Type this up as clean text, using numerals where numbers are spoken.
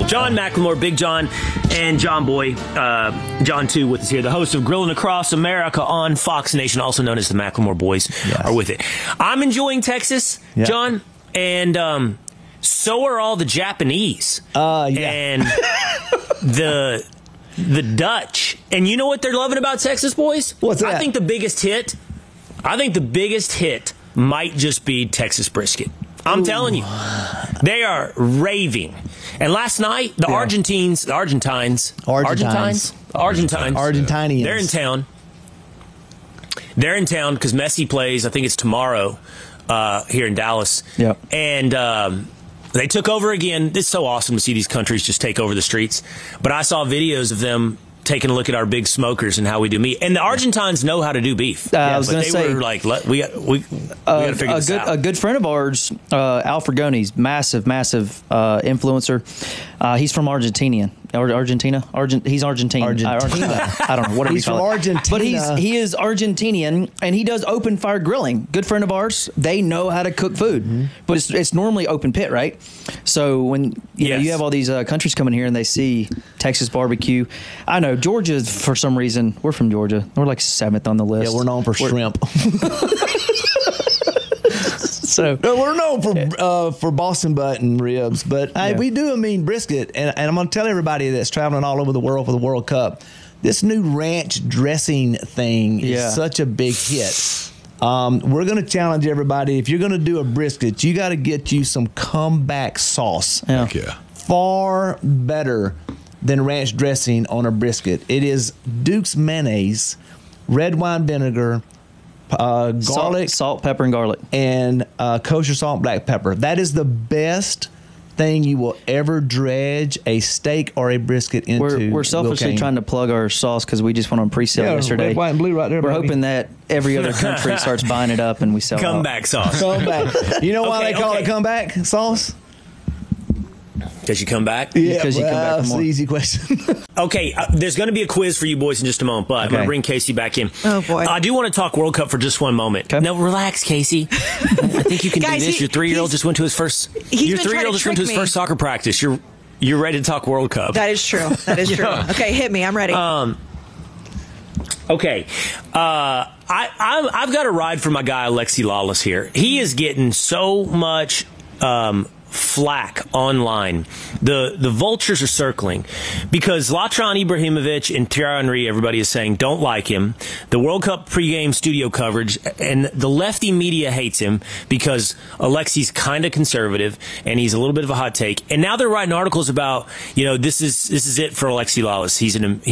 John McLemore, Big John, and John Boy, John 2 with us here, the host of Grilling Across America on Fox Nation, also known as the McLemore Boys, are with it. I'm enjoying Texas, John, and so are all the Japanese and the Dutch. And you know what they're loving about Texas, boys? What's that? I think the biggest hit might just be Texas brisket. I'm telling you, they are raving. And last night, the Argentines, they're in town because Messi plays. I think it's tomorrow here in Dallas. Yep. And they took over again. It's so awesome to see these countries just take over the streets. But I saw videos of them taking a look at our big smokers and how we do meat. And the Argentines know how to do beef. I was going to say, were like, we got to figure this out. A good friend of ours, Al Fragonis, massive influencer. He's from Argentina. He's Argentine. Argentina. I don't know. Whatever he's you call from it. Argentina. But he is Argentinian, and he does open fire grilling. Good friend of ours. They know how to cook food, but it's normally open pit, right? So when you have all these countries coming here and they see Texas barbecue, I know Georgia, for some reason, we're from Georgia. We're like 7th on the list. Yeah, we're known for shrimp. So we're known for Boston butt and ribs, but we do a mean brisket. And I'm going to tell everybody that's traveling all over the world for the World Cup, this new ranch dressing thing is such a big hit. We're going to challenge everybody. If you're going to do a brisket, you got to get you some comeback sauce. Far better than ranch dressing on a brisket. It is Duke's mayonnaise, red wine vinegar, garlic, salt, pepper, and garlic, and kosher salt, black pepper. That is the best thing you will ever dredge a steak or a brisket into. We're selfishly trying to plug our sauce because we just went on pre-sale yesterday. Red, white, and blue right there. We're hoping that every other country starts buying it up and we sell comeback sauce. Comeback. You know why they call it comeback sauce? Because you come back? Yeah, because you come back for more. That's the easy question. Okay, there's going to be a quiz for you boys in just a moment, but I'm going to bring Casey back in. Oh, boy. I do want to talk World Cup for just one moment. Okay. No, relax, Casey. I think you can do this. Your 3-year-old just went to his first. Your 3-year-old just went to his first soccer practice. You're ready to talk World Cup. That is true. That is true. Okay, hit me. I'm ready. Okay. I've got a ride for my guy Alexi Lalas here. He is getting so much flack online. The vultures are circling because Zlatan Ibrahimovic and Thierry Henry, everybody is saying, don't like him. The World Cup pregame studio coverage and the lefty media hates him because Alexi's kind of conservative and he's a little bit of a hot take. And now they're writing articles about, this is it for Alexi Lalas.